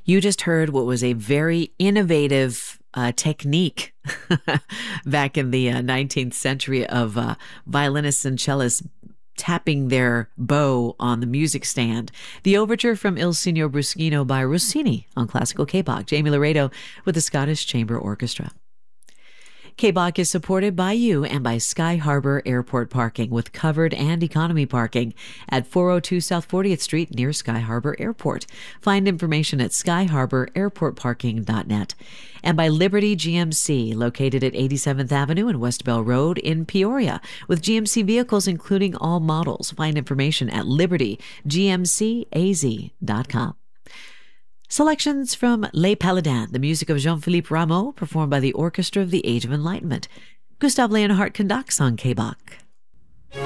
You just heard what was a very innovative technique back in the 19th century of violinists and cellists tapping their bow on the music stand. The overture from Il Signo Bruschino by Rossini on classical K-Bach. Jamie Laredo with the Scottish Chamber Orchestra. K-Bach is supported by you and by Sky Harbor Airport Parking with covered and economy parking at 402 South 40th Street near Sky Harbor Airport. Find information at skyharbor.airportparking.net. And by Liberty GMC, located at 87th Avenue and West Bell Road in Peoria, with GMC vehicles including all models. Find information at libertygmcaz.com. Selections from Les Paladins, the music of Jean-Philippe Rameau, performed by the Orchestra of the Age of Enlightenment. Gustav Leonhardt conducts on K-Bach.